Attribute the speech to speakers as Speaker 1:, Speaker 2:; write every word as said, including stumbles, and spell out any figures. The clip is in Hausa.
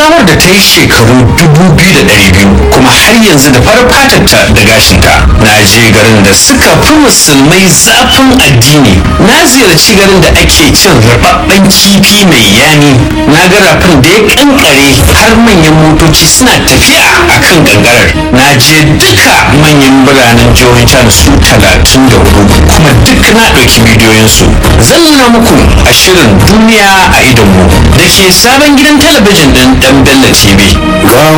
Speaker 1: gawar da ta yi shekaru dubu biyu da ɗari biyu kuma har yanzu da farar fatarta da gashinta. Na je garin da suka fi musulmai zafin addini. Na ziyarci garin da ake cin rababben kifi mai yani. Na ga rafin da ya kankare har manyan motoci suna tafiya a kan kankarar. Na je duka manyan biranen jihohin China su talatin da hudu kuma duk na ɗauki bidiyoyinsu. Zan nuna muku a shirin duniya a idonmu da ke sabon gidan talabijin ɗin Dan Bello T V.